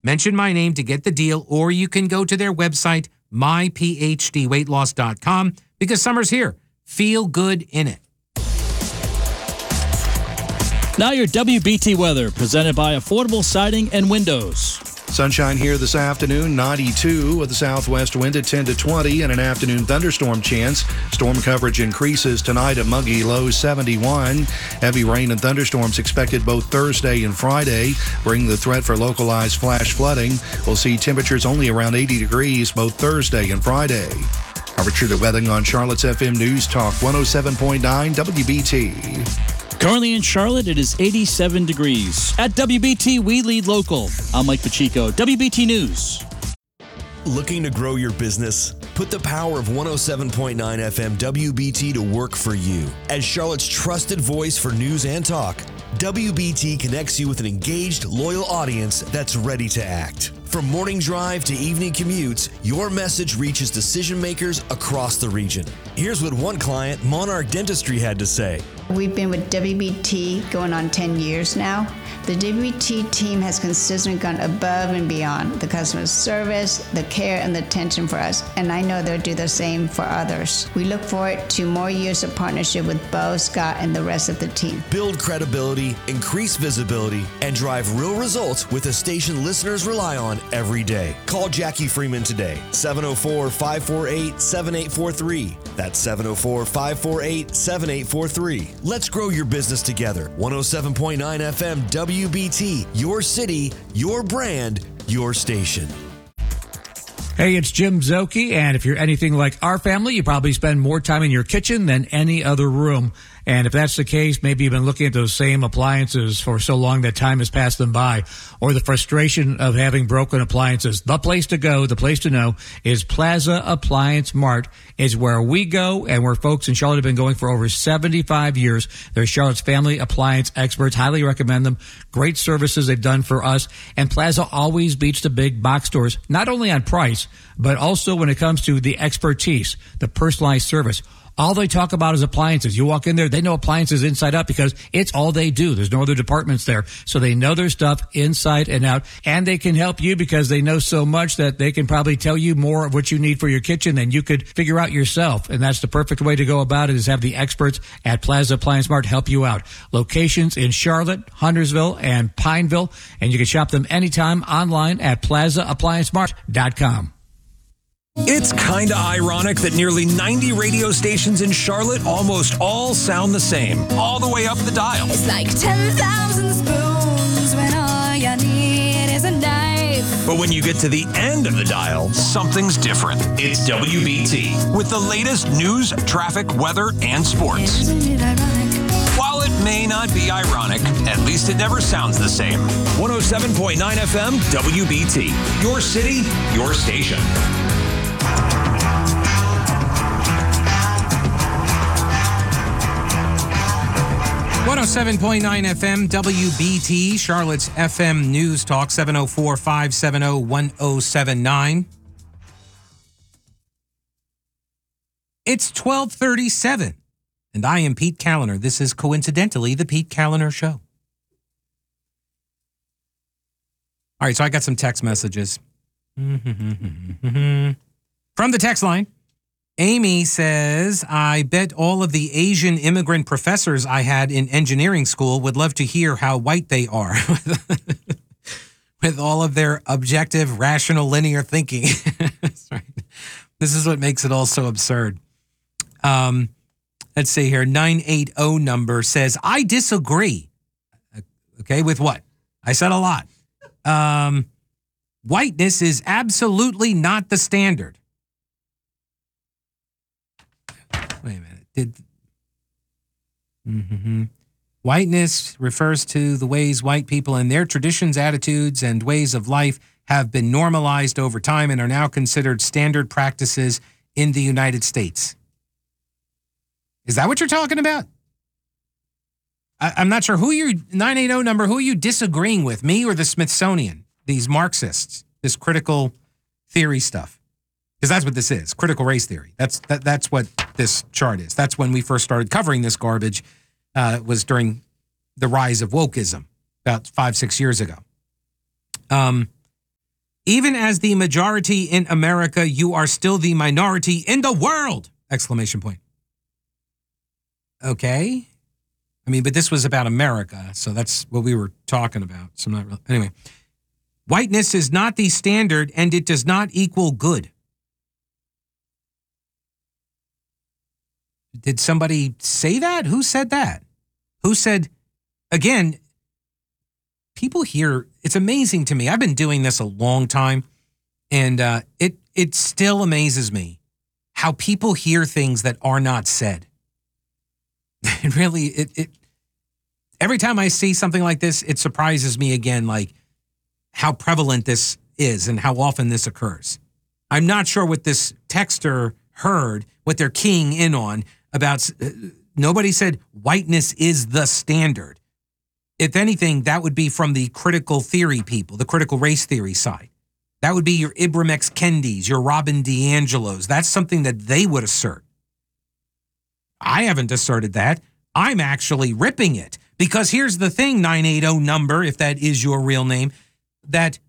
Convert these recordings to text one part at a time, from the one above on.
Mention my name to get the deal, or you can go to their website, myphdweightloss.com, because summer's here. Feel good in it. Now your WBT weather, presented by Affordable Siding and Windows. Sunshine here this afternoon, 92 with a southwest wind at 10 to 20 and an afternoon thunderstorm chance. Storm coverage increases tonight at muggy, low 71. Heavy rain and thunderstorms expected both Thursday and Friday, bringing the threat for localized flash flooding. We'll see temperatures only around 80 degrees both Thursday and Friday. Richard Wedding on Charlotte's FM News Talk 107.9 WBT. Currently in Charlotte, it is 87 degrees. At WBT, we lead local. I'm Mike Pacheco, WBT News. Looking to grow your business? Put the power of 107.9 FM WBT to work for you. As Charlotte's trusted voice for news and talk, WBT connects you with an engaged, loyal audience that's ready to act. From morning drive to evening commutes, your message reaches decision makers across the region. Here's what one client, Monarch Dentistry, had to say. We've been with WBT going on 10 years now. The WBT team has consistently gone above and beyond the customer service, the care, and the attention for us, and I know they'll do the same for others. We look forward to more years of partnership with Bo, Scott, and the rest of the team. Build credibility, increase visibility, and drive real results with a station listeners rely on every day. Call Jackie Freeman today, 704-548-7843. That's 704-548-7843. Let's grow your business together. 107.9 FM WBT, your city, your brand, your station. Hey, it's Jim Zoki, and if you're anything like our family, you probably spend more time in your kitchen than any other room. And if that's the case, maybe you've been looking at those same appliances for so long that time has passed them by, or the frustration of having broken appliances. The place to go, the place to know is Plaza Appliance Mart is where we go, and where folks in Charlotte have been going for over 75 years. They're Charlotte's family appliance experts. Highly recommend them. Great services they've done for us. And Plaza always beats the big box stores, not only on price, but also when it comes to the expertise, the personalized service. All they talk about is appliances. You walk in there, they know appliances inside out because it's all they do. There's no other departments there. So they know their stuff inside and out, and they can help you because they know so much that they can probably tell you more of what you need for your kitchen than you could figure out yourself. And that's the perfect way to go about it, is have the experts at Plaza Appliance Mart help you out. Locations in Charlotte, Huntersville, and Pineville, and you can shop them anytime online at plazaappliancemart.com. It's kind of ironic that nearly 90 radio stations in Charlotte almost all sound the same, all the way up the dial. It's like 10,000 spoons when all you need is a knife. But when you get to the end of the dial, something's different. It's WBT, with the latest news, traffic, weather, and sports. Isn't it ironic? While it may not be ironic, at least it never sounds the same. 107.9 FM, WBT. Your city, your station. 107.9 FM WBT, Charlotte's FM News Talk, 704-570-1079. It's 12:37, and I am Pete Kaliner. This is coincidentally the Pete Kaliner Show. All right, so I got some text messages. From the text line, Amy says, I bet all of the Asian immigrant professors I had in engineering school would love to hear how white they are with all of their objective, rational, linear thinking. That's right. This is what makes it all so absurd. Let's see here. 980 number says, I disagree. Okay, with what? I said a lot. Whiteness is absolutely not the standard. Wait a minute. Whiteness refers to the ways white people and their traditions, attitudes, and ways of life have been normalized over time and are now considered standard practices in the United States. Is that what you're talking about? I'm not sure who you're, 980 number, who are you disagreeing with, me or the Smithsonian, these Marxists, this critical theory stuff? Because that's what this is, critical race theory. That's what this chart is. That's when we first started covering this garbage, was during the rise of wokeism about 5-6 years ago. Even as the majority in America, you are still the minority in the world! Exclamation point. Okay. I mean, but this was about America, so that's what we were talking about. So I'm not really, anyway. Whiteness is not the standard, and it does not equal good. Did somebody say that? Who said that? Who said, again, people here, it's amazing to me. I've been doing this a long time, and it still amazes me how people hear things that are not said. It really, every time I see something like this, it surprises me again, like how prevalent this is and how often this occurs. I'm not sure what this texter heard, what they're keying in on about. Nobody said whiteness is the standard. If anything, that would be from the critical theory people, the critical race theory side. That would be your Ibram X. Kendis, your Robin DiAngelos. That's something that they would assert. I haven't asserted that. I'm actually ripping it. Because here's the thing, 980 number, if that is your real name, that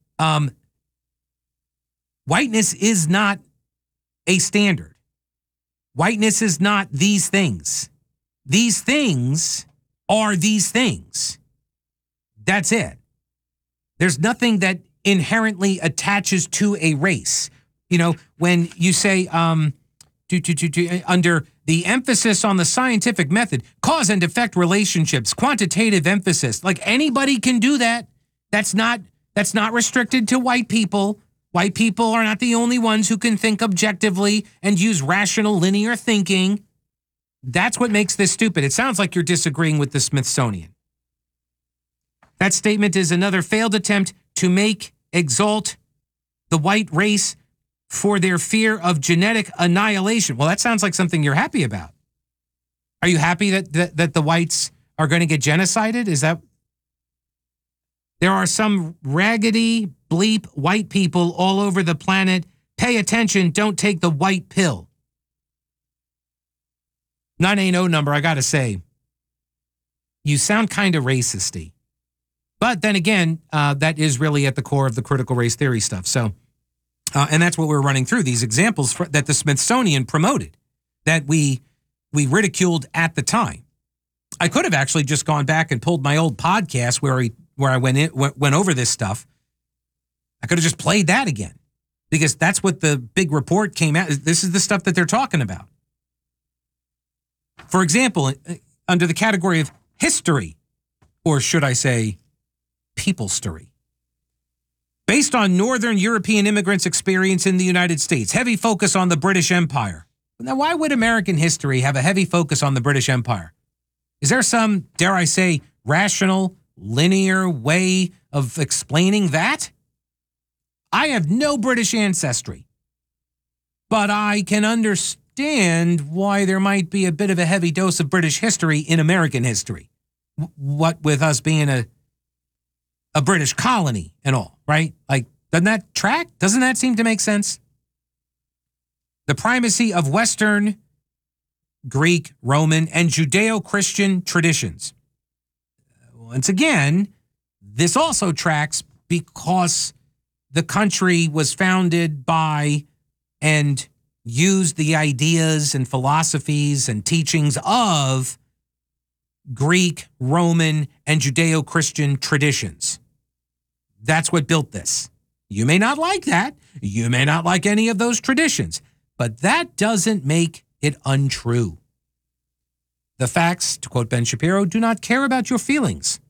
whiteness is not a standard. Whiteness is not these things. These things are these things. That's it. There's nothing that inherently attaches to a race. You know, when you say under the emphasis on the scientific method, cause and effect relationships, quantitative emphasis, like anybody can do that. That's not restricted to white people. White people are not the only ones who can think objectively and use rational linear thinking. That's what makes this stupid. It sounds like you're disagreeing with the Smithsonian. That statement is another failed attempt to exalt the white race for their fear of genetic annihilation. Well, that sounds like something you're happy about. Are you happy that the whites are going to get genocided? Is that? There are some raggedy, bleep white people all over the planet. Pay attention, don't take the white pill. 980 number, I got to say, you sound kind of racisty. But then again, that is really at the core of the critical race theory stuff. So, and that's what we're running through, these examples that the Smithsonian promoted, that we ridiculed at the time. I could have actually just gone back and pulled my old podcast where I went over this stuff. I could have just played that again, because that's what the big report came out. This is the stuff that they're talking about. For example, under the category of history, or should I say people story, based on Northern European immigrants' experience in the United States, heavy focus on the British Empire. Now, why would American history have a heavy focus on the British Empire? Is there some, dare I say, rational, linear way of explaining that? I have no British ancestry, but I can understand why there might be a bit of a heavy dose of British history in American history. What with us being a British colony and all, right? Like, doesn't that track? Doesn't that seem to make sense? The primacy of Western, Greek, Roman, and Judeo-Christian traditions. Once again, this also tracks because the country was founded by and used the ideas and philosophies and teachings of Greek, Roman, and Judeo-Christian traditions. That's what built this. You may not like that. You may not like any of those traditions, but that doesn't make it untrue. The facts, to quote Ben Shapiro, do not care about your feelings.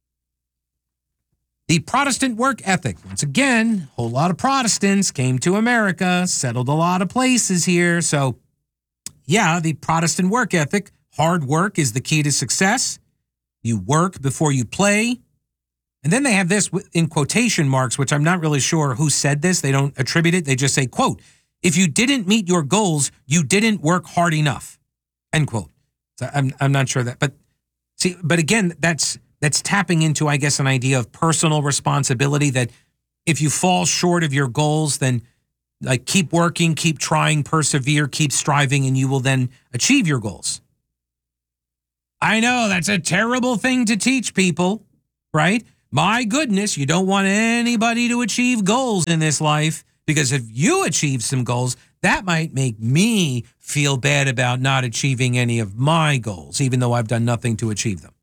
The Protestant work ethic. Once again, a whole lot of Protestants came to America, settled a lot of places here. So, yeah, the Protestant work ethic, hard work is the key to success. You work before you play. And then they have this in quotation marks, which I'm not really sure who said this. They don't attribute it. They just say, quote, if you didn't meet your goals, you didn't work hard enough, end quote. So I'm not sure that, but see, but again, that's tapping into, I guess, an idea of personal responsibility, that if you fall short of your goals, then like keep working, keep trying, persevere, keep striving, and you will then achieve your goals. I know that's a terrible thing to teach people, right? My goodness, you don't want anybody to achieve goals in this life, because if you achieve some goals, that might make me feel bad about not achieving any of my goals, even though I've done nothing to achieve them.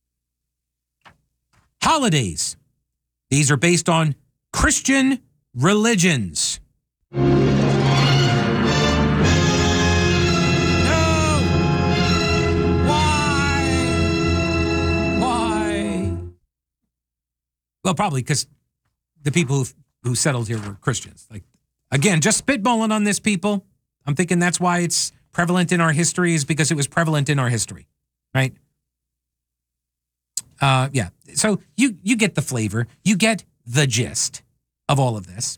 Holidays. These are based on Christian religions. No! Why? Well, probably because the people who settled here were Christians. Like, again, just spitballing on this, people. I'm thinking that's why it's prevalent in our history, is because it was prevalent in our history, right? Yeah. So you get the flavor. You get the gist of all of this.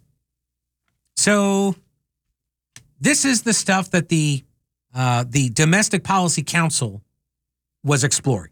So this is the stuff that the Domestic Policy Council was exploring.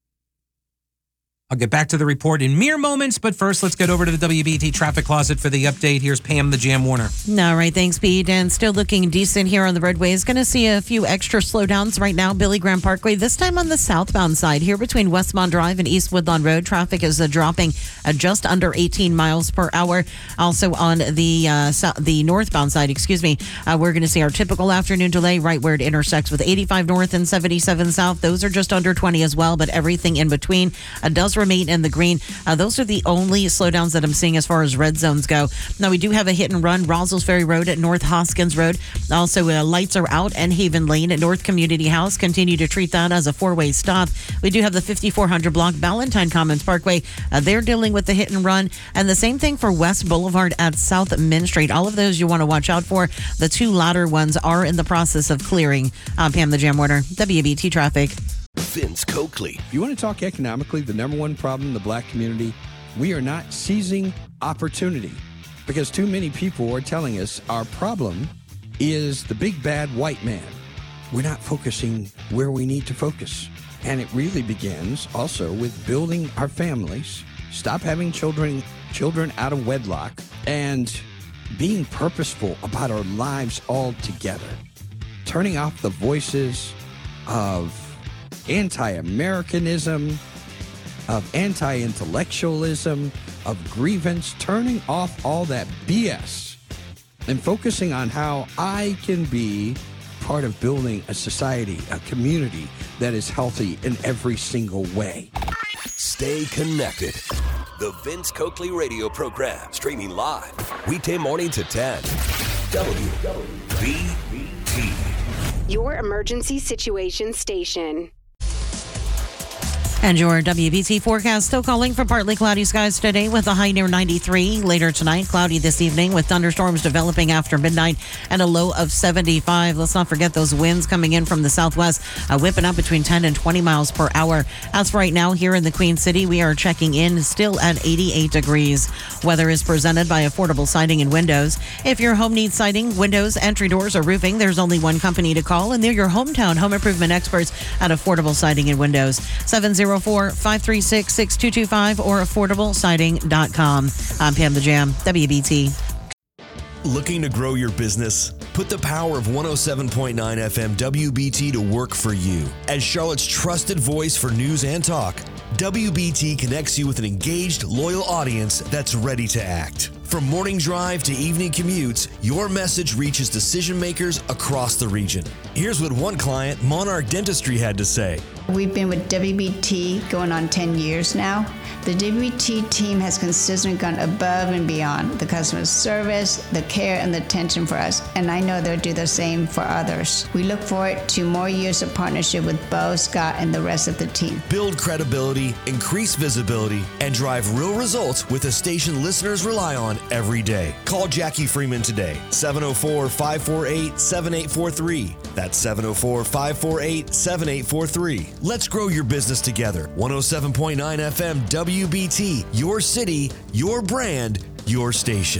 I'll get back to the report in mere moments, but first, let's get over to the WBT traffic closet for the update. Here's Pam the Jam Warner. All right, thanks, Pete. And still looking decent here on the roadways. Going to see a few extra slowdowns right now. Billy Graham Parkway, this time on the southbound side. Here between Westmont Drive and East Woodlawn Road, traffic is dropping just under 18 miles per hour. Also on the northbound side, we're going to see our typical afternoon delay right where it intersects with 85 north and 77 south. Those are just under 20 as well, but everything in between does remain in the green. Those are the only slowdowns that I'm seeing as far as red zones go. Now, we do have a hit and run, Roswell's Ferry Road at North Hoskins Road. Also, lights are out and Haven Lane at North Community House. Continue to treat that as a four-way stop. We do have the 5400 block, Ballantyne Commons Parkway. They're dealing with the hit and run. And the same thing for West Boulevard at South Main Street. All of those you want to watch out for. The two latter ones are in the process of clearing. Pam the Jam Warner, WBT Traffic. Vince Coakley. You want to talk economically, the number one problem in the black community? We are not seizing opportunity because too many people are telling us our problem is the big bad white man. We're not focusing where we need to focus. And it really begins also with building our families, stop having children out of wedlock, and being purposeful about our lives altogether. Turning off the voices of anti-Americanism, of anti-intellectualism, of grievance, turning off all that BS and focusing on how I can be part of building a society, a community that is healthy in every single way. Stay connected. The Vince Coakley radio program, streaming live, weekday morning to 10. WBT. Your emergency situation station. And your WBT forecast still calling for partly cloudy skies today with a high near 93. Later tonight, cloudy this evening with thunderstorms developing after midnight and a low of 75. Let's not forget those winds coming in from the southwest, whipping up between 10 and 20 miles per hour. As for right now, here in the Queen City, we are checking in still at 88 degrees. Weather is presented by Affordable Siding and Windows. If your home needs siding, windows, entry doors, or roofing, there's only one company to call, and they're your hometown home improvement experts at Affordable Siding and Windows. 704-536-6225 or affordablesiding.com. I'm Pam the Jam, WBT. Looking to grow your business? Put the power of 107.9 FM WBT to work for you. As Charlotte's trusted voice for news and talk, WBT connects you with an engaged, loyal audience that's ready to act. From morning drive to evening commutes, your message reaches decision makers across the region. Here's what one client, Monarch Dentistry, had to say. We've been with WBT going on 10 years now. The WBT team has consistently gone above and beyond the customer service, the care, and the attention for us, and I know they'll do the same for others. We look forward to more years of partnership with Bo, Scott, and the rest of the team. Build credibility, increase visibility, and drive real results with a station listeners rely on every day. Call Jackie Freeman today, 704-548-7843. That's 704-548-7843. Let's grow your business together. 107.9 FM WBT, your city, your brand, your station.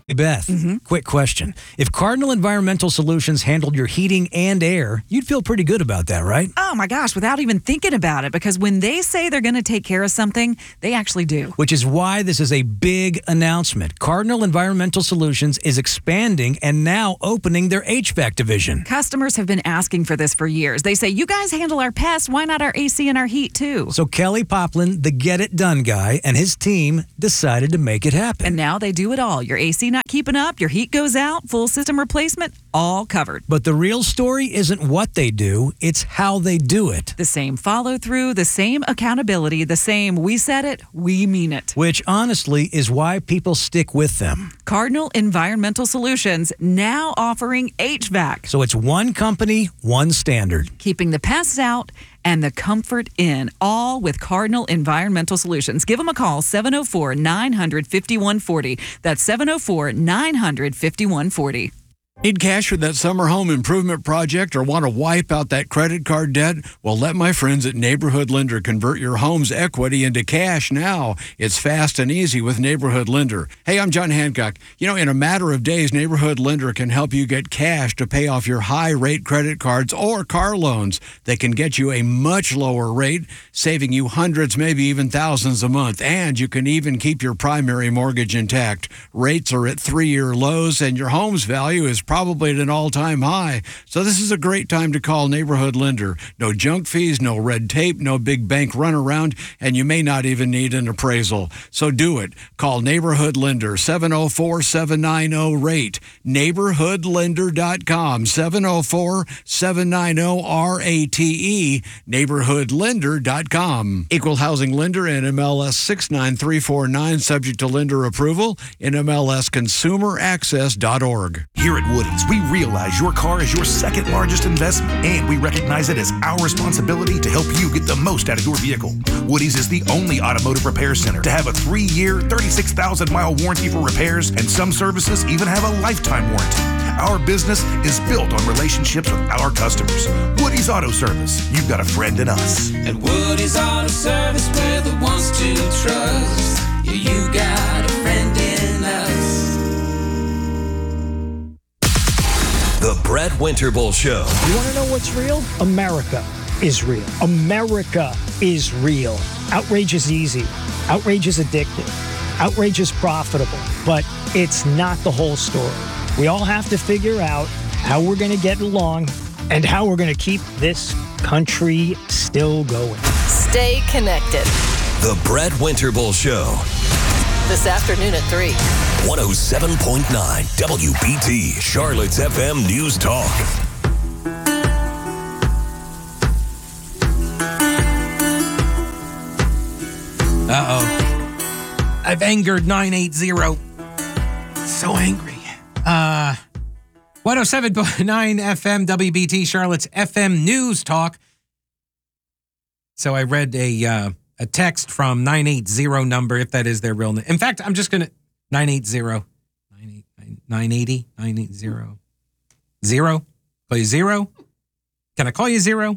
Hey, Beth, quick question. If Cardinal Environmental Solutions handled your heating and air, you'd feel pretty good about that, right? Oh my gosh, without even thinking about it, because when they say they're going to take care of something, they actually do. Which is why this is a big announcement. Cardinal Environmental Solutions is expanding and now opening their HVAC division. Customers have been asking for this for years. They say, you guys handle our pests, why not our AC and our heat too? So Kelly Poplin, the get-it-done guy, and his team decided to make it happen. And now they do it all. Your AC not keeping up, your heat goes out, full system replacement, all covered. But the real story isn't what they do, it's how they do it. The same follow-through, the same accountability, the same we said it, we mean it. Which honestly is why people stick with them. Cardinal Environmental Solutions now offering HVAC. So it's one company, one standard. Keeping the pests out and the comfort in, all with Cardinal Environmental Solutions. Give them a call, 704-900-5140. That's 704-900-5140. Need cash for that summer home improvement project or want to wipe out that credit card debt? Well, let my friends at Neighborhood Lender convert your home's equity into cash now. It's fast and easy with Neighborhood Lender. Hey, I'm John Hancock. You know, in a matter of days, Neighborhood Lender can help you get cash to pay off your high-rate credit cards or car loans. They can get you a much lower rate, saving you hundreds, maybe even thousands a month. And you can even keep your primary mortgage intact. Rates are at 3-year lows, and your home's value is probably at an all-time high. So this is a great time to call Neighborhood Lender. No junk fees, no red tape, no big bank runaround, and you may not even need an appraisal. So do it. Call Neighborhood Lender, 704-790-RATE. NeighborhoodLender.com, 704-790-RATE. NeighborhoodLender.com. Equal housing lender and MLS 69349, subject to lender approval. NMLSconsumeraccess.org. Here at Woody's, we realize your car is your second largest investment, and we recognize it as our responsibility to help you get the most out of your vehicle. Woody's is the only automotive repair center to have a 3-year, 36,000-mile warranty for repairs, and some services even have a lifetime warranty. Our business is built on relationships with our customers. Woody's Auto Service, you've got a friend in us. At Woody's Auto Service, we're the ones to trust. Yeah, you got a friend in us. The Brett Winterble Show. You want to know what's real? America is real. America is real. Outrage is easy. Outrage is addictive. Outrage is profitable. But it's not the whole story. We all have to figure out how we're going to get along and how we're going to keep this country still going. Stay connected. The Brett Winterble Show. This afternoon at 3. 107.9 WBT, Charlotte's FM News Talk. Uh-oh. I've angered 980. So angry. 107.9 FM WBT, Charlotte's FM News Talk. So I read a text from 980 number, if that is their real name. In fact, I'm just going to 980. 980. Zero. Call you Zero? Can I call you Zero?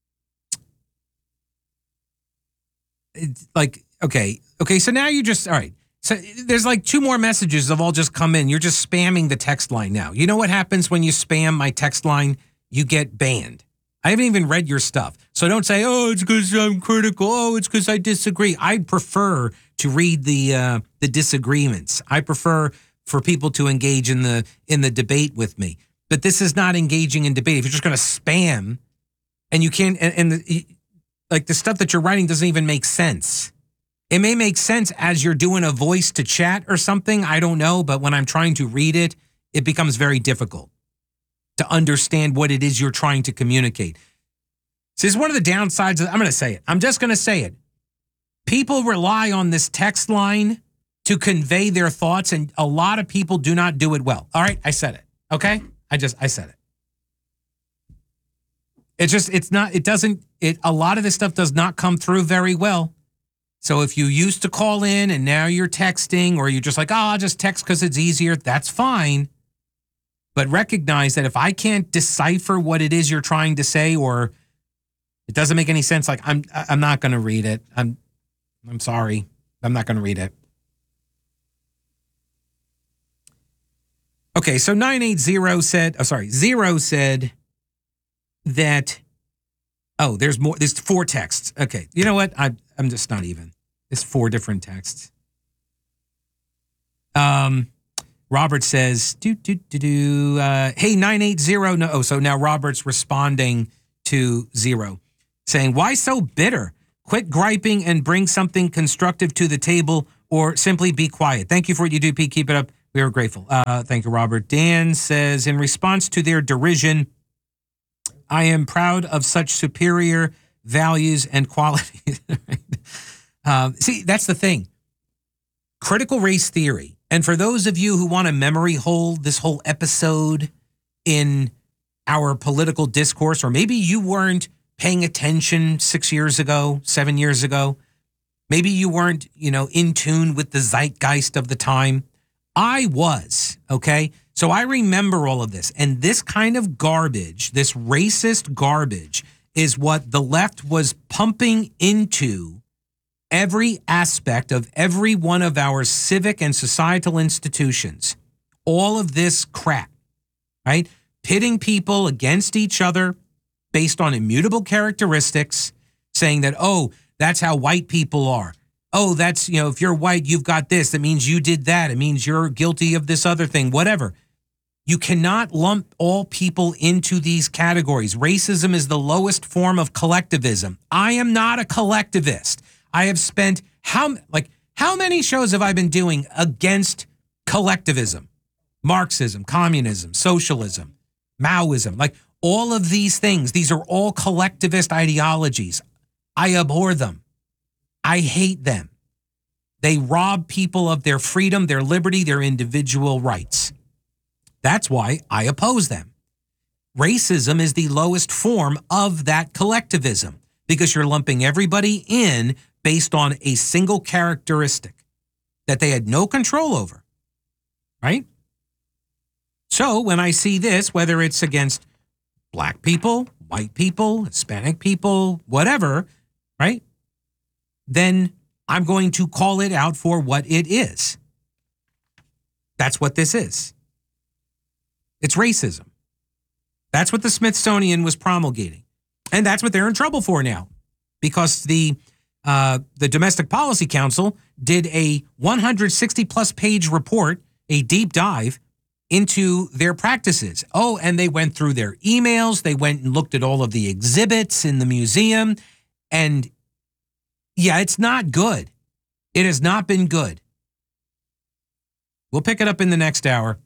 It's like, okay, so now you just, all right. So there's like 2 more messages have all just come in. You're just spamming the text line now. You know what happens when you spam my text line? You get banned. I haven't even read your stuff. So don't say, oh, it's because I'm critical. Oh, it's because I disagree. I prefer to read the disagreements. I prefer for people to engage in the debate with me. But this is not engaging in debate. If you're just going to spam and you can't, like the stuff that you're writing doesn't even make sense. It may make sense as you're doing a voice to chat or something. I don't know. But when I'm trying to read it, it becomes very difficult to understand what it is you're trying to communicate. So this is one of the downsides. I'm going to say it. I'm just going to say it. People rely on this text line to convey their thoughts, and a lot of people do not do it well. All right, I said it. Okay? I said it. A lot of this stuff does not come through very well. So if you used to call in and now you're texting, or you're just like, oh, I'll just text because it's easier, that's fine. But recognize that if I can't decipher what it is you're trying to say, or it doesn't make any sense, like I'm not going to read it. I'm sorry. I'm not going to read it. Okay, so 980 said, Zero said that, there's more. There's 4 texts. Okay, you know what? I'm just not even. There's 4 different texts. Robert says, hey, 980, no. Oh, so now Robert's responding to Zero, saying, why so bitter? Quit griping and bring something constructive to the table, or simply be quiet. Thank you for what you do, Pete. Keep it up. We are grateful. Thank you, Robert. Dan says, in response to their derision, I am proud of such superior values and qualities. See, that's the thing. Critical race theory. And for those of you who want to memory hold this whole episode in our political discourse, or maybe you weren't paying attention 6 years ago, 7 years ago, maybe you weren't, in tune with the zeitgeist of the time. I was, okay? So I remember all of this. And this kind of garbage, this racist garbage, is what the left was pumping into every aspect of every one of our civic and societal institutions. All of this crap, right? Pitting people against each other based on immutable characteristics, saying that, that's how white people are. Oh, that's, if you're white, you've got this. That means you did that. It means you're guilty of this other thing, whatever. You cannot lump all people into these categories. Racism is the lowest form of collectivism. I am not a collectivist. I have spent, how many shows have I been doing against collectivism? Marxism, communism, socialism, Maoism, all of these things. These are all collectivist ideologies. I abhor them. I hate them. They rob people of their freedom, their liberty, their individual rights. That's why I oppose them. Racism is the lowest form of that collectivism because you're lumping everybody in based on a single characteristic that they had no control over, right? So when I see this, whether it's against black people, white people, Hispanic people, whatever, right? Then I'm going to call it out for what it is. That's what this is. It's racism. That's what the Smithsonian was promulgating. And that's what they're in trouble for now. Because the Domestic Policy Council did a 160-plus page report, a deep dive into their practices. Oh, and they went through their emails. They went and looked at all of the exhibits in the museum. And yeah, it's not good. It has not been good. We'll pick it up in the next hour.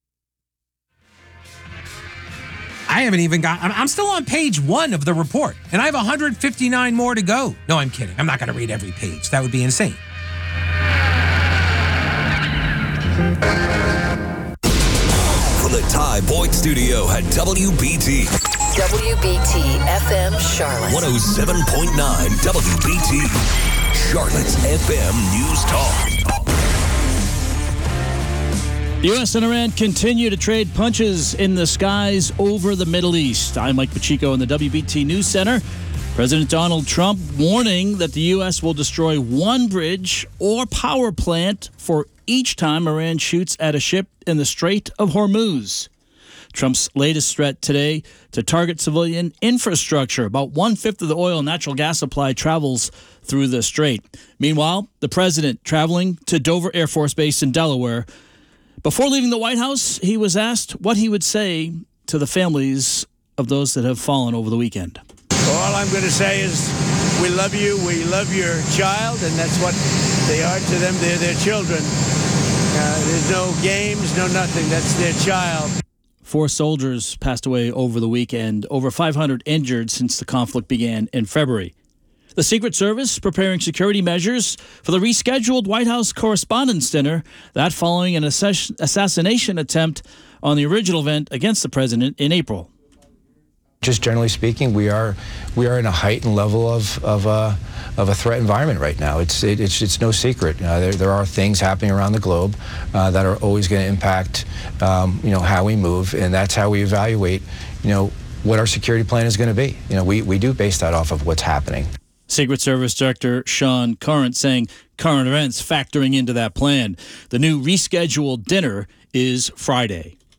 I haven't even I'm still on page 1 of the report, and I have 159 more to go. No, I'm kidding. I'm not going to read every page. That would be insane. From the Ty Boyd Studio at WBT. WBT FM Charlotte. 107.9 WBT. Charlotte's FM News Talk. The U.S. and Iran continue to trade punches in the skies over the Middle East. I'm Mike Pacheco in the WBT News Center. President Donald Trump warning that the U.S. will destroy one bridge or power plant for each time Iran shoots at a ship in the Strait of Hormuz. Trump's latest threat today to target civilian infrastructure. About 1/5 of the oil and natural gas supply travels through the strait. Meanwhile, the president traveling to Dover Air Force Base in Delaware. Before leaving the White House, he was asked what he would say to the families of those that have fallen over the weekend. All I'm going to say is we love you, we love your child, and that's what they are to them. They're their children. There's no games, no nothing. That's their child. 4 soldiers passed away over the weekend, over 500 injured since the conflict began in February. The Secret Service preparing security measures for the rescheduled White House Correspondents' Dinner, that following an assassination attempt on the original event against the president in April. Just generally speaking, we are in a heightened level of a threat environment right now. It's no secret. There are things happening around the globe that are always going to impact how we move, and that's how we evaluate what our security plan is going to be. We do base that off of what's happening. Secret Service Director Sean Curran saying current events factoring into that plan. The new rescheduled dinner is Friday.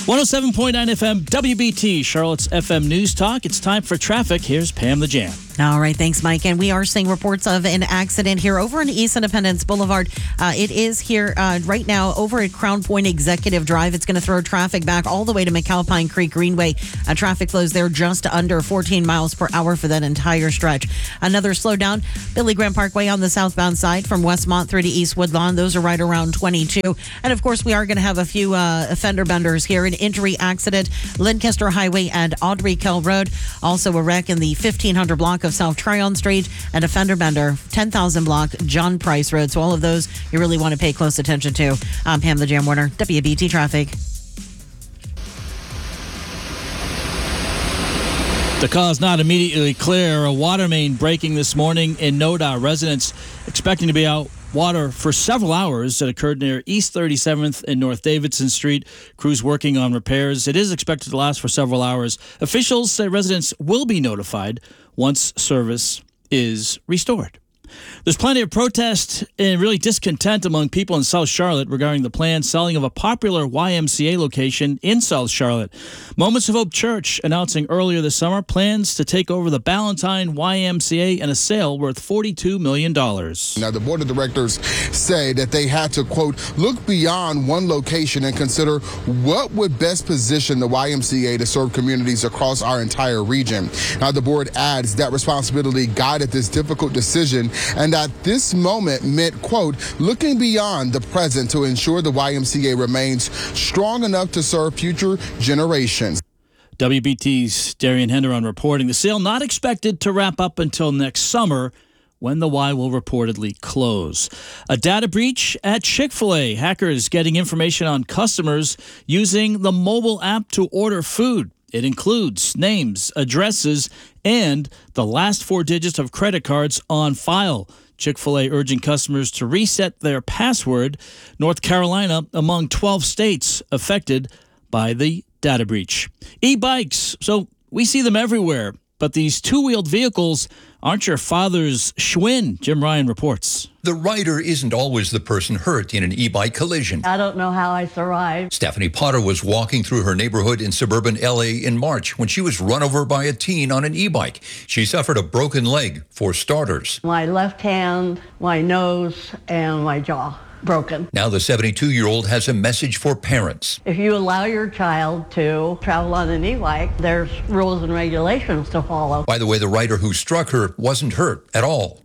107.9 FM, WBT, Charlotte's FM News Talk. It's time for traffic. Here's Pam the Jam. All right, thanks, Mike. And we are seeing reports of an accident here over on East Independence Boulevard. It is here right now over at Crown Point Executive Drive. It's going to throw traffic back all the way to McAlpine Creek Greenway. Traffic flows there just under 14 miles per hour for that entire stretch. Another slowdown, Billy Graham Parkway on the southbound side from Westmont through to East Woodlawn. Those are right around 22. And, of course, we are going to have a few fender benders here. An injury accident, Lancaster Highway and Audrey Kell Road. Also a wreck in the 1500 block of South Tryon Street, and a fender bender, 10,000 block, John Price Road. So all of those you really want to pay close attention to. I'm Pam the Jam Warner, WBT Traffic. The cause not immediately clear. A water main breaking this morning in Noda. Residents expecting to be out water for several hours. It occurred near East 37th and North Davidson Street. Crews working on repairs. It is expected to last for several hours. Officials say residents will be notified once service is restored. There's plenty of protest and really discontent among people in South Charlotte regarding the planned selling of a popular YMCA location in South Charlotte. Moments of Hope Church announcing earlier this summer plans to take over the Ballantyne YMCA in a sale worth $42 million. Now, the board of directors say that they had to, quote, look beyond one location and consider what would best position the YMCA to serve communities across our entire region. Now, the board adds that responsibility guided this difficult decision, and at this moment meant, quote, looking beyond the present to ensure the YMCA remains strong enough to serve future generations. WBT's Darian Henderon reporting the sale not expected to wrap up until next summer, when the Y will reportedly close. A data breach at Chick-fil-A. Hackers getting information on customers using the mobile app to order food. It includes names, addresses, and the last 4 digits of credit cards on file. Chick-fil-A urging customers to reset their password. North Carolina among 12 states affected by the data breach. E-bikes. So we see them everywhere, but these two-wheeled vehicles aren't your father's Schwinn. Jim Ryan reports. The rider isn't always the person hurt in an e-bike collision. I don't know how I survived. Stephanie Potter was walking through her neighborhood in suburban LA in March when she was run over by a teen on an e-bike. She suffered a broken leg, for starters. My left hand, my nose, and my jaw broken. Now the 72-year-old has a message for parents. If you allow your child to travel on an e-bike, there's rules and regulations to follow. By the way, the rider who struck her wasn't hurt at all.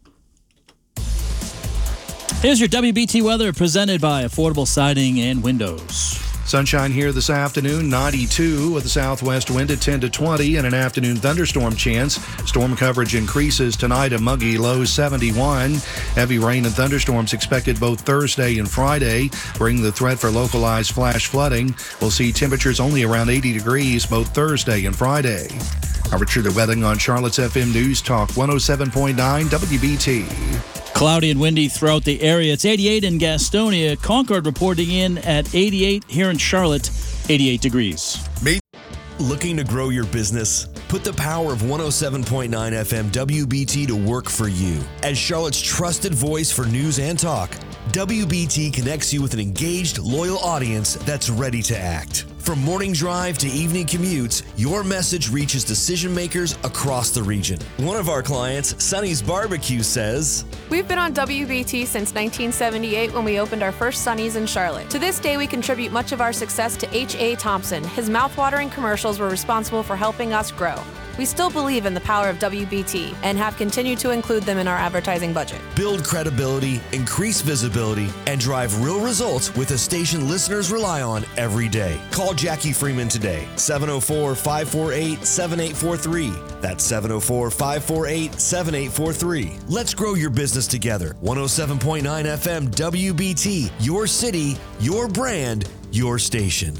Here's your WBT weather presented by Affordable Siding and Windows. Sunshine here this afternoon, 92 with a southwest wind at 10 to 20 and an afternoon thunderstorm chance. Storm coverage increases tonight, a muggy low 71. Heavy rain and thunderstorms expected both Thursday and Friday, bring the threat for localized flash flooding. We'll see temperatures only around 80 degrees both Thursday and Friday. Richard Wedding on Charlotte's FM News Talk 107.9 WBT. Cloudy and windy throughout the area. It's 88 in Gastonia. Concord reporting in at 88 here in Charlotte, 88 degrees. Looking to grow your business? Put the power of 107.9 FM WBT to work for you. As Charlotte's trusted voice for news and talk, WBT connects you with an engaged, loyal audience that's ready to act. From morning drive to evening commutes, your message reaches decision makers across the region. One of our clients, Sonny's Barbecue, says, "We've been on WBT since 1978 when we opened our first Sonny's in Charlotte. To this day, we contribute much of our success to H.A. Thompson. His mouthwatering commercials were responsible for helping us grow. We still believe in the power of WBT and have continued to include them in our advertising budget. Build credibility, increase visibility, and drive real results with a station listeners rely on every day. Call Jackie Freeman today, 704-548-7843. That's 704-548-7843. Let's grow your business together. 107.9 FM WBT, your city, your brand, your station.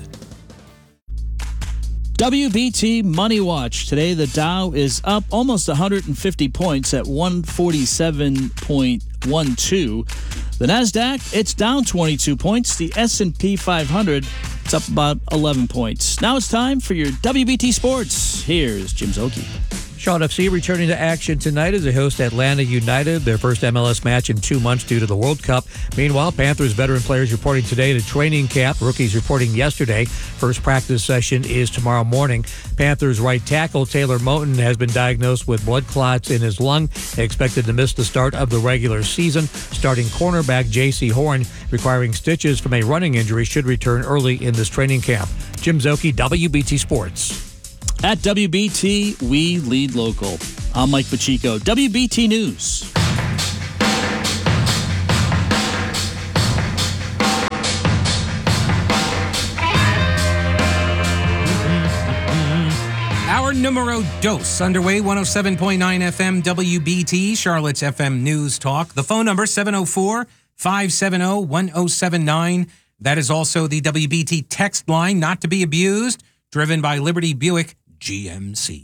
WBT Money Watch. Today, the Dow is up almost 150 points at 147.12. The NASDAQ, it's down 22 points. The S&P 500, it's up about 11 points. Now it's time for your WBT Sports. Here's Jim Zoki. Charlotte FC returning to action tonight as they host Atlanta United, their first MLS match in 2 months due to the World Cup. Meanwhile, Panthers veteran players reporting today to training camp. Rookies reporting yesterday. First practice session is tomorrow morning. Panthers right tackle Taylor Moton has been diagnosed with blood clots in his lung. Expected to miss the start of the regular season. Starting cornerback J.C. Horn, requiring stitches from a running injury, should return early in this training camp. Jim Zoki, WBT Sports. At WBT, we lead local. I'm Mike Pacheco, WBT News. Our numero dos underway, 107.9 FM WBT, Charlotte's FM News Talk. The phone number, 704-570-1079. That is also the WBT text line, not to be abused, driven by Liberty Buick GMC.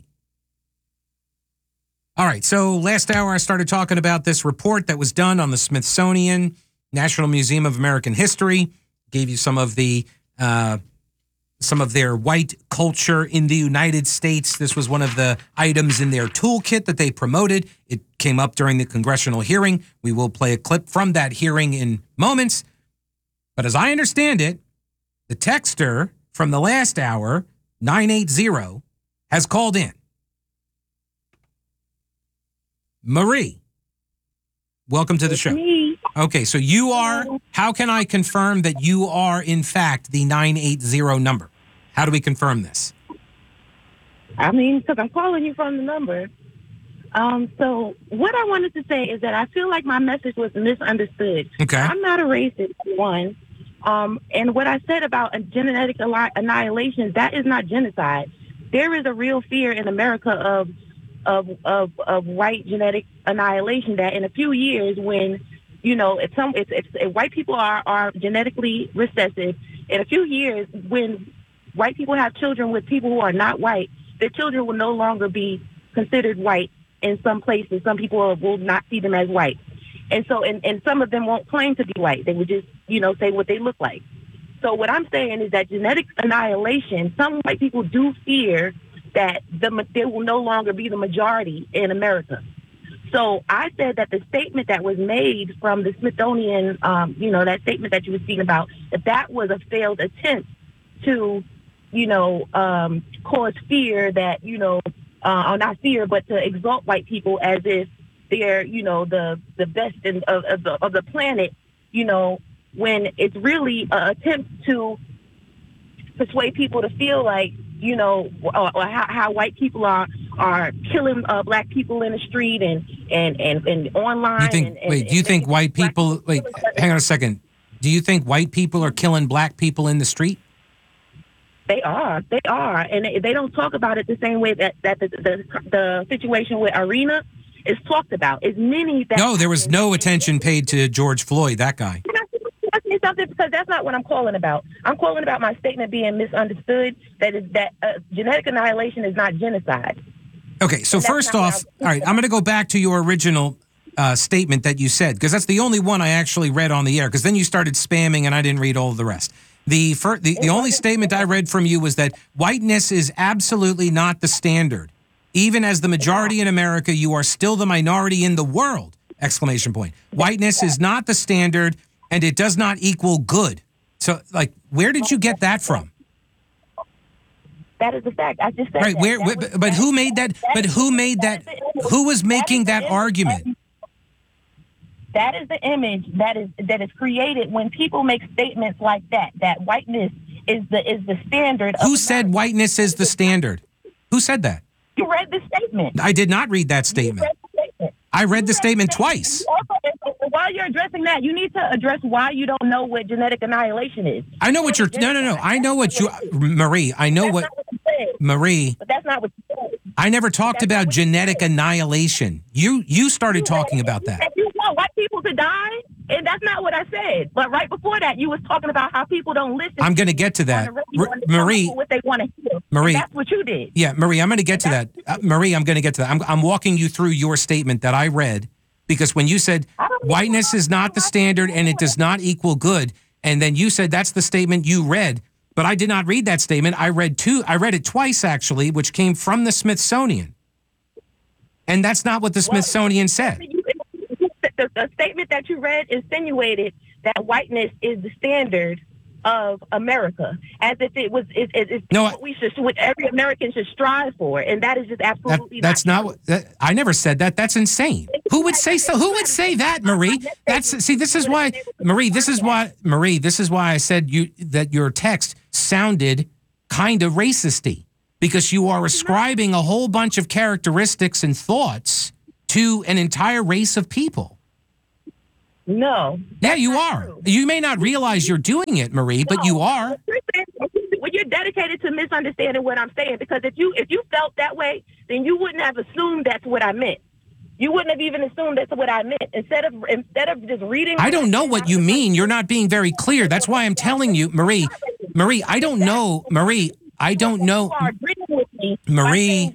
All right, so last hour I started talking about this report that was done on the Smithsonian National Museum of American History. Gave you some of their white culture in the United States. This was one of the items in their toolkit that they promoted. It came up during the congressional hearing. We will play a clip from that hearing in moments. But as I understand it, the texter from the last hour, 980, has called in. Marie, welcome to the show. Me. Okay, so you are, how can I confirm that you are, in fact, the 980 number? How do we confirm this? I mean, because I'm calling you from the number. So what I wanted to say is that I feel like my message was misunderstood. Okay. I'm not a racist, one. And what I said about a genetic annihilation, that is not genocide. There is a real fear in America of white genetic annihilation that in a few years when, you know, if white people are genetically recessive, in a few years when white people have children with people who are not white, their children will no longer be considered white in some places. Some people will not see them as white. And so, and some of them won't claim to be white. They would just, you know, say what they look like. So what I'm saying is that genetic annihilation, some white people do fear that there will no longer be the majority in America. So I said that the statement that was made from the Smithsonian, that statement that you were speaking about, that was a failed attempt to, cause fear that, or not fear, but to exalt white people as if they're, the best of the planet, when it's really an attempt to persuade people to feel like, how white people are killing black people in the street and online. Do you think white people, hang on a second. Do you think white people are killing black people in the street? They are. And they don't talk about it the same way that the situation with Arena is talked about. No, there was no attention paid to George Floyd, that guy. Ask me something, because that's not what I'm calling about. I'm calling about my statement being misunderstood, that genetic annihilation is not genocide. Okay, so first off, all right, I'm going to go back to your original statement that you said, because that's the only one I actually read on the air, because then you started spamming and I didn't read all of the rest. The only statement I read from you was that whiteness is absolutely not the standard. Even as the majority in America, you are still the minority in the world! ! Whiteness is not the standard, and it does not equal good. So, where did you get that from? That is the fact. I just said right. That. But who made that? But who made that? Who was making that argument? That is the image that is created when people make statements like that. That whiteness is the standard. Who said whiteness is the standard? Who said that? You read the statement. I did not read that statement. I read the statement twice. While you're addressing that, you need to address why you don't know what genetic annihilation is. I know what you're. No. I know what you, Marie. I know what. Marie. But that's not what you said. I never talked about genetic annihilation. You started talking about that. You want white people to die, and that's not what I said. But right before that, you was talking about how people don't listen. I'm going to get to that, Marie. What they want to hear. Marie, and that's what you did. Yeah, Marie. I'm going to get to that. Marie, I'm going to get to that. I'm walking you through your statement that I read, because when you said whiteness is not the standard and it does not equal good, and then you said that's the statement you read. But I did not read that statement. I read it twice, actually, which came from the Smithsonian. And that's not what the Smithsonian said. The statement that you read insinuated that whiteness is the standard of America, as if it was what every American should strive for, and that is just absolutely that's not what I never said that. That's insane. Who would say so? Who would say that, Marie? This is why I said that your text sounded kind of racisty, because you are ascribing a whole bunch of characteristics and thoughts to an entire race of people. No. Yeah, you are. You may not realize you're doing it, Marie, but you are. Well, you're dedicated to misunderstanding what I'm saying, because if you felt that way, then you wouldn't have assumed that's what I meant. You wouldn't have even assumed that's what I meant. Instead of just reading. I don't know what you mean. You're not being very clear. That's why I'm telling you, Marie, I don't know. Marie, I don't know. Marie,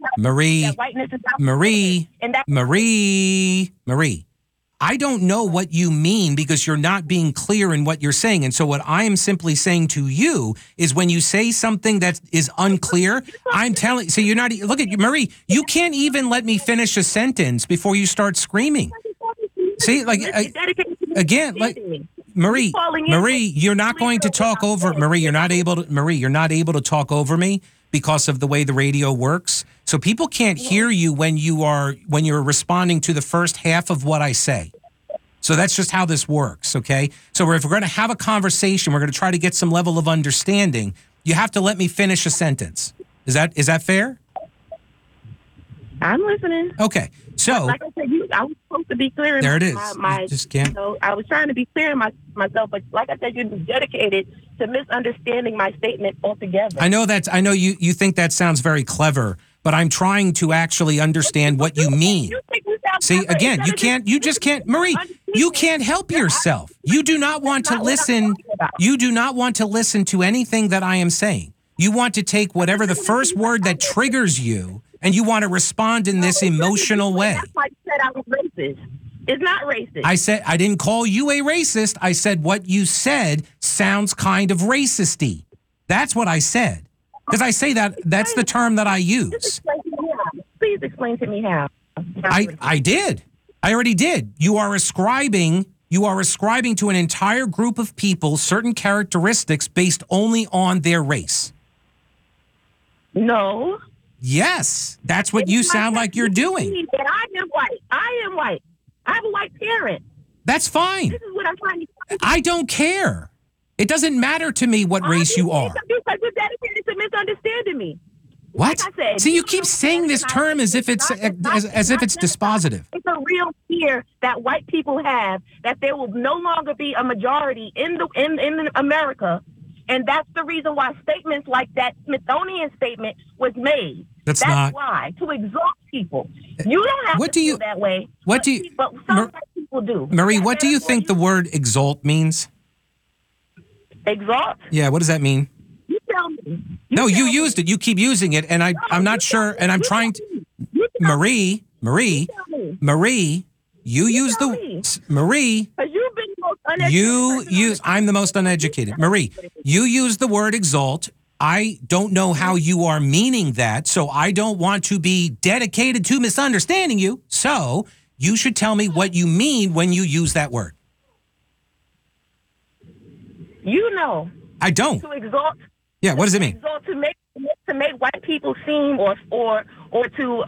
I don't know what you mean, because you're not being clear in what you're saying. And so what I am simply saying to you is, when you say something that is unclear, I'm telling, so you're not, look at you, Marie, you can't even let me finish a sentence before you start screaming. See, like, again, like, Marie, you're not going to talk over, Marie, you're not able to talk over me because of the way the radio works. So people can't hear you when you're responding to the first half of what I say. So that's just how this works, okay? So if we're going to have a conversation, we're going to try to get some level of understanding, you have to let me finish a sentence. Is that fair? I'm listening. Okay. So, like I said, I was supposed to be clear. There it is. You just can't. I was trying to be clear in myself, but like I said, you're dedicated to misunderstanding my statement altogether. I know you think that sounds very clever, but I'm trying to actually understand what you mean. See, again, you just can't, Marie, you can't help yourself. You do not want to listen. You do not want to listen to anything that I am saying. You want to take whatever the first word that triggers you, and you want to respond in this emotional way. That's why you said I was racist. It's not racist. I said, I didn't call you a racist. I said what you said sounds kind of racisty. That's what I said. Because I say that's the term that I use. Please explain to me how. I did. I already did. You are ascribing to an entire group of people certain characteristics based only on their race. No. Yes, that's what you sound like you're doing. And I am white. I have a white parent. That's fine. This is what I'm trying to say. I don't care. It doesn't matter to me what race you are. Because you're dedicated to misunderstanding me. What? Like I said, see, you keep saying this term as if it's dispositive. It's a real fear that white people have, that there will no longer be a majority in America, and that's the reason why statements like that Smithsonian statement was made. That's not why, to exalt people. You don't have to feel that way. But some white people do. Marie, what do you think the word exalt means? Exalt? Yeah, what does that mean? You tell me. No, you used it. You keep using it, and I'm not sure. And I'm trying to. Marie, you use the Marie. You've been the most uneducated. I'm the most uneducated. Marie, you use the word exalt. I don't know how you are meaning that, so I don't want to be dedicated to misunderstanding you. So you should tell me what you mean when you use that word. You know. I don't. To exalt. Yeah, what does it mean? Exalt to make white people seem or to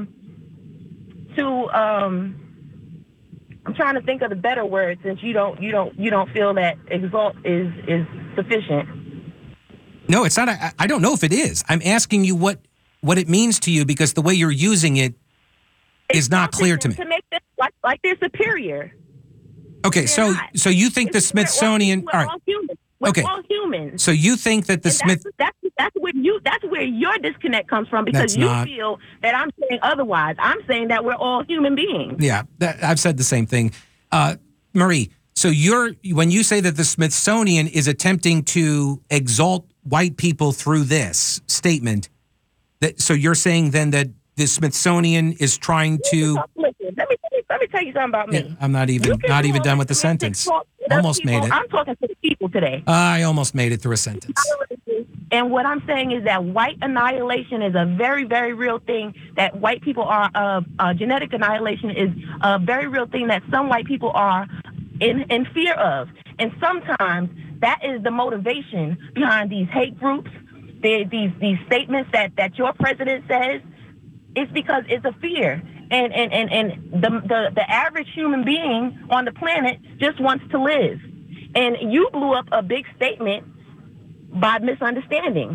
I'm trying to think of the better word, since you don't feel that exalt is sufficient. No, it's not. I don't know if it is. I'm asking you what it means to you, because the way you're using it is not clear to me. To make this like they're superior. Okay, so you think the Smithsonian? All right. Okay. We're all humans. So you think that the that's where your disconnect comes from, because you feel that I'm saying otherwise. I'm saying that we're all human beings. Yeah, I've said the same thing, Marie. So when you say that the Smithsonian is attempting to exalt white people through this statement, so you're saying then that the Smithsonian is trying to. Listen, let me tell you something about me. Yeah, I'm not even done with the sentence. Almost made it. I'm talking to the people today. I almost made it through a sentence. And what I'm saying is that white annihilation is a very, very real thing, that white people are, genetic annihilation is a very real thing that some white people are in fear of. And sometimes that is the motivation behind these hate groups, these statements that your president says. It's because it's a fear. And the average human being on the planet just wants to live. And you blew up a big statement by misunderstanding.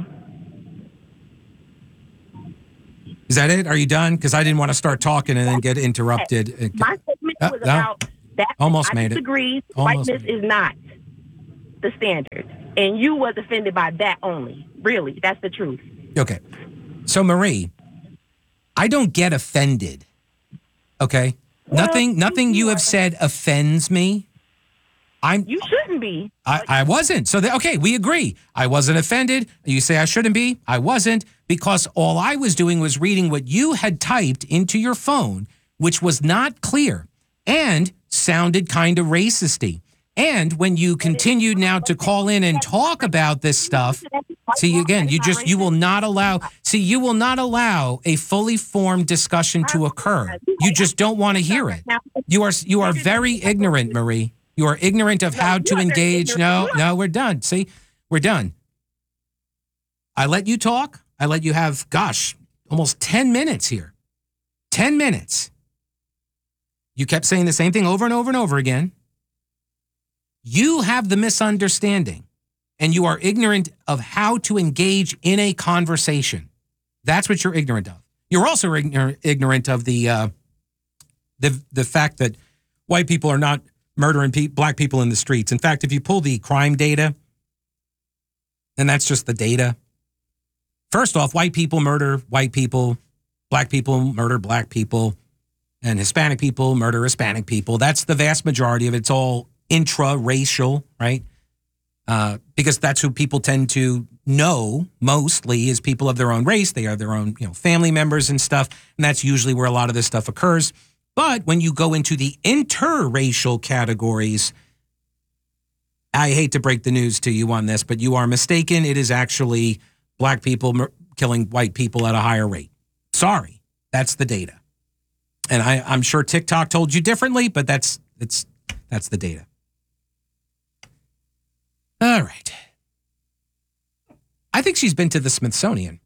Is that it? Are you done? Because I didn't want to start talking and then get interrupted. My statement was about that. Almost I made it. disagree. Almost Whiteness is not the standard. And you was offended by that only. Really, that's the truth. Okay. So, Marie, I don't get offended. Okay? Well, Nothing you have said offends me. You shouldn't be. I wasn't. So, okay, we agree. I wasn't offended. You say I shouldn't be. I wasn't, because all I was doing was reading what you had typed into your phone, which was not clear and sounded kind of racisty. And when you continued now to call in and talk about this stuff, see, again, you will not allow a fully formed discussion to occur. You just don't want to hear it. You are very ignorant, Marie. You are ignorant of how to engage. No, we're done. See, we're done. I let you talk. I let you have, almost 10 minutes here. 10 minutes. You kept saying the same thing over and over and over again. You have the misunderstanding, and you are ignorant of how to engage in a conversation. That's what you're ignorant of. You're also ignorant of the fact that white people are not murdering black people in the streets. In fact, if you pull the crime data, and that's just the data. First off, white people murder white people, black people murder black people, and Hispanic people murder Hispanic people. That's the vast majority of it. It's all intra-racial, right? Because that's who people tend to know mostly is people of their own race. They are their own, family members and stuff, and that's usually where a lot of this stuff occurs. But when you go into the interracial categories, I hate to break the news to you on this, but you are mistaken. It is actually black people killing white people at a higher rate. Sorry, that's the data. And I'm sure TikTok told you differently, but that's the data. All right. I think she's been to the Smithsonian.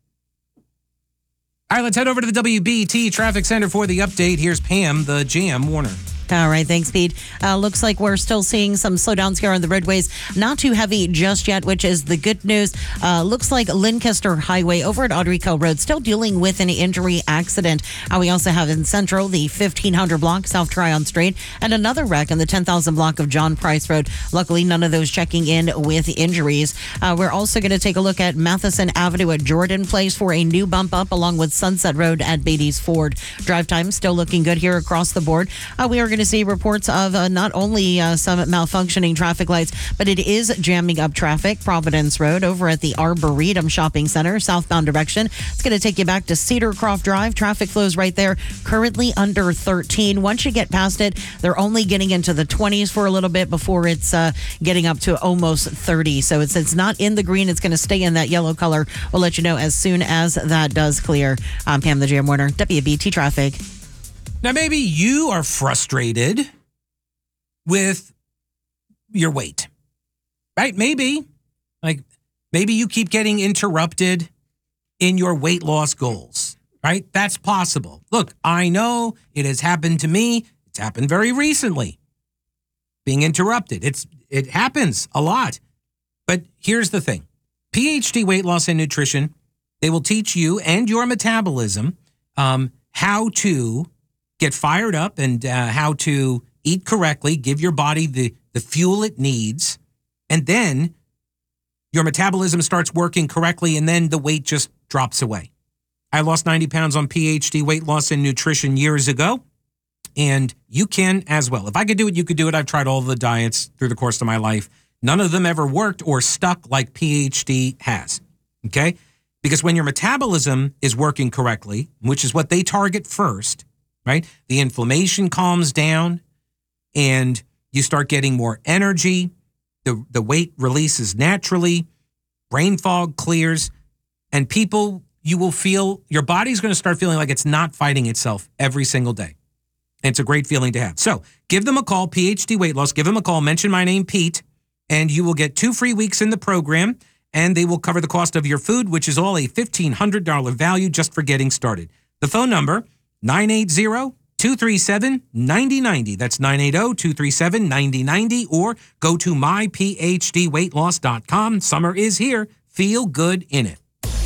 All right, let's head over to the WBT Traffic Center for the update. Here's Pam, the Jam Warner. All right, thanks, Pete. Looks like we're still seeing some slowdowns here on the roadways. Not too heavy just yet, which is the good news. Looks like Lancaster Highway over at Audreyco Road still dealing with an injury accident. We also have in Central the 1500 block, South Tryon Street, and another wreck in the 10,000 block of John Price Road. Luckily, none of those checking in with injuries. We're also going to take a look at Matheson Avenue at Jordan Place for a new bump up, along with Sunset Road at Beatty's Ford. Drive time still looking good here across the board. We are going to see reports of not only some malfunctioning traffic lights, but it is jamming up traffic. Providence Road over at the Arboretum Shopping Center, southbound direction. It's going to take you back to Cedar Croft Drive. Traffic flows right there, currently under 13. Once you get past it, they're only getting into the 20s for a little bit before it's getting up to almost 30. So it's not in the green. It's going to stay in that yellow color. We'll let you know as soon as that does clear. I'm Pam the Jam Warner, WBT Traffic. Now, maybe you are frustrated with your weight, right? Maybe you keep getting interrupted in your weight loss goals, right? That's possible. Look, I know it has happened to me. It's happened very recently. Being interrupted. It happens a lot. But here's the thing. PhD Weight Loss and Nutrition, they will teach you and your metabolism how to get fired up and how to eat correctly, give your body the fuel it needs, and then your metabolism starts working correctly, and then the weight just drops away. I lost 90 pounds on PhD Weight Loss and Nutrition years ago, and you can as well. If I could do it, you could do it. I've tried all the diets through the course of my life. None of them ever worked or stuck like PhD has, okay? Because when your metabolism is working correctly, which is what they target first, right? The inflammation calms down and you start getting more energy. The weight releases naturally. brain fog clears, and people, you will feel, your body's going to start feeling like it's not fighting itself every single day. And it's a great feeling to have. So give them a call, PhD Weight Loss. Give them a call, mention my name, Pete, and you will get 2 free weeks in the program, and they will cover the cost of your food, which is all a $1,500 value just for getting started. The phone number, 980-237-9090. That's 980-237-9090, or go to myphdweightloss.com. Summer is here. Feel good in it.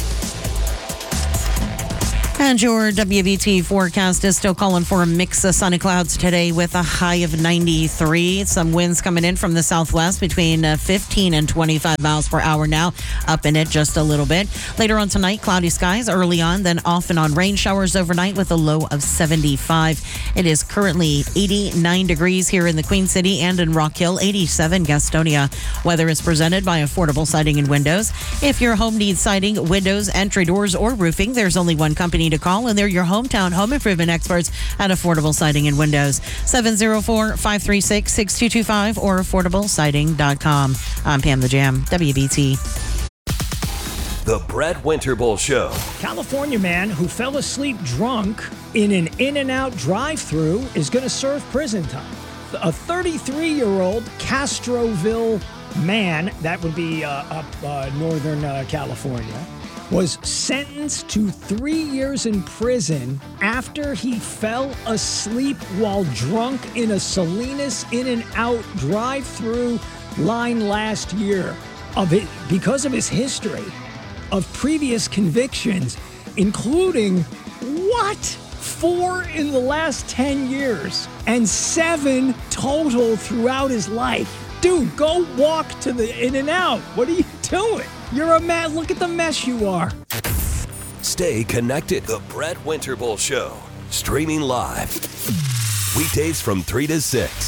And your WBT forecast is still calling for a mix of sunny clouds today with a high of 93. Some winds coming in from the southwest between 15 and 25 miles per hour now, up in it just a little bit. Later on tonight, cloudy skies early on, then off and on rain showers overnight with a low of 75. It is currently 89 degrees here in the Queen City and in Rock Hill, 87 Gastonia. Weather is presented by Affordable Siding and Windows. If your home needs siding, windows, entry doors, or roofing, there's only one company to call, and they're your hometown home improvement experts at Affordable Siding and Windows. 704-536-6225 or affordablesiding.com. I'm Pam the Jam, WBT. The Brett Winterble Show. California man who fell asleep drunk in an In-N-Out drive-thru is going to serve prison time. A 33-year-old Castroville man, that would be up northern California, was sentenced to 3 years in prison after he fell asleep while drunk in a Salinas In-N-Out drive-thru line last year because of his history of previous convictions, including 4 in the last 10 years and 7 total throughout his life. Dude, go walk to the In-N-Out. What are you doing? You're a man. Look at the mess you are. Stay connected. The Brett Winterble Show. Streaming live. Weekdays from 3 to 6.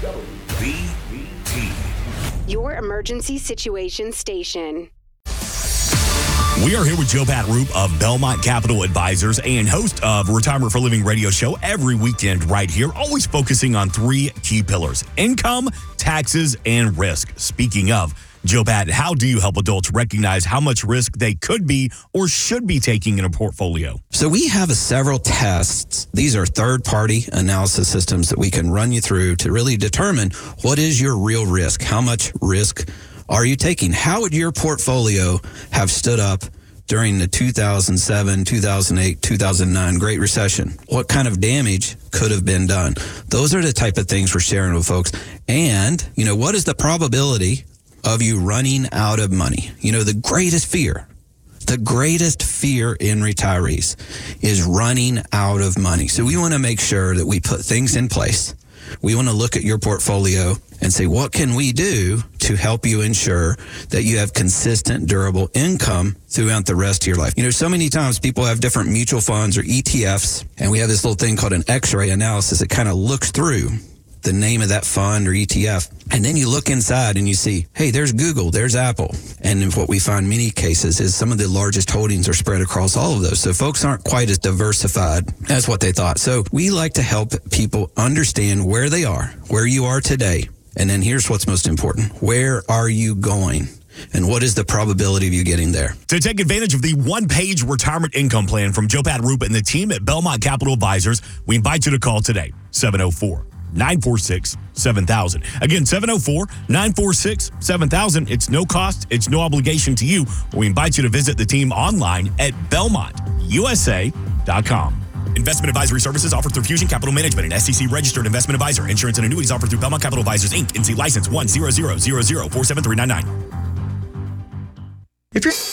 WBT. Your emergency situation station. We are here with Joe Pat Roop of Belmont Capital Advisors and host of Retirement for Living radio show every weekend right here, always focusing on 3 key pillars: income, taxes, and risk. Speaking of, Joe Pat, how do you help adults recognize how much risk they could be or should be taking in a portfolio? So we have several tests. These are third-party analysis systems that we can run you through to really determine what is your real risk. How much risk are you taking? How would your portfolio have stood up during the 2007, 2008, 2009 Great Recession? What kind of damage could have been done? Those are the type of things we're sharing with folks. And, what is the probability of you running out of money? The greatest fear in retirees is running out of money. So we want to make sure that we put things in place. We want to look at your portfolio and say, what can we do to help you ensure that you have consistent, durable income throughout the rest of your life? So many times people have different mutual funds or ETFs, and we have this little thing called an X-ray analysis that kind of looks through the name of that fund or ETF. And then you look inside and you see, hey, there's Google, there's Apple. And what we find in many cases is some of the largest holdings are spread across all of those. So folks aren't quite as diversified as what they thought. So we like to help people understand where they are, where you are today. And then here's what's most important. Where are you going? And what is the probability of you getting there? To take advantage of the one-page retirement income plan from Joe Pat Roop and the team at Belmont Capital Advisors, we invite you to call today, 704-946-7000. Again, 704-946-7000. It's no cost. It's no obligation to you. We invite you to visit the team online at BelmontUSA.com. Investment advisory services offered through Fusion Capital Management, an SEC-registered investment advisor. Insurance and annuities offered through Belmont Capital Advisors, Inc., NC license 10000473999. If you're